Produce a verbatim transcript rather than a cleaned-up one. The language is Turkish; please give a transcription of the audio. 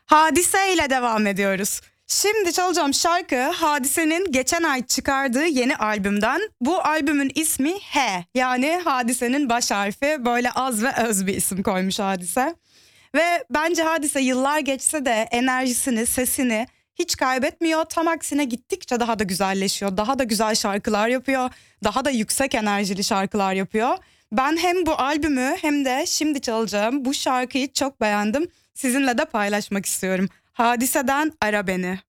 Hadise ile devam ediyoruz. Şimdi çalacağım şarkı Hadise'nin geçen ay çıkardığı yeni albümden. Bu albümün ismi H, yani Hadise'nin baş harfi. Böyle az ve öz bir isim koymuş Hadise. Ve bence Hadise yıllar geçse de enerjisini, sesini hiç kaybetmiyor. Tam aksine gittikçe daha da güzelleşiyor. Daha da güzel şarkılar yapıyor. Daha da yüksek enerjili şarkılar yapıyor. Ben hem bu albümü hem de şimdi çalacağım bu şarkıyı çok beğendim. Sizinle de paylaşmak istiyorum. Hadise'den Ara Beni.